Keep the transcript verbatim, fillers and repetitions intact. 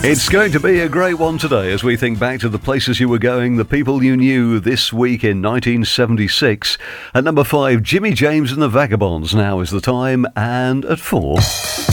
It's going to be a great one today as we think back to the places you were going, the people you knew this week in nineteen seventy-six. At number five, Jimmy James and the Vagabonds. Now is the time, and at four...